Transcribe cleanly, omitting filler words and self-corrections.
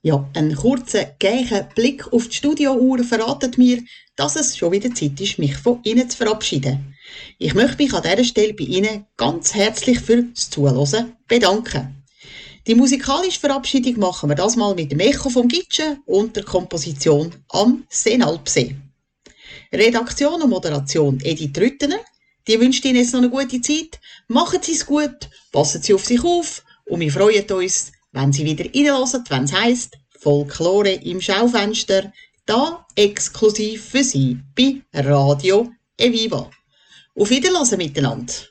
Ja, ein kurzer, gleicher Blick auf die Studiouhr verratet mir, dass es schon wieder Zeit ist, mich von Ihnen zu verabschieden. Ich möchte mich an dieser Stelle bei Ihnen ganz herzlich fürs Zuhören bedanken. Die musikalische Verabschiedung machen wir das mal mit dem Echo vom Gitsche und der Komposition am Seenalpsee. Redaktion und Moderation Edith Rüttener. Die wünscht Ihnen jetzt noch eine gute Zeit. Machen Sie es gut, passen Sie auf sich auf und wir freuen uns, wenn Sie wieder reinhören, wenn es heisst Folklore im Schaufenster, da exklusiv für Sie bei Radio Eviva. Auf Wiederhören miteinander.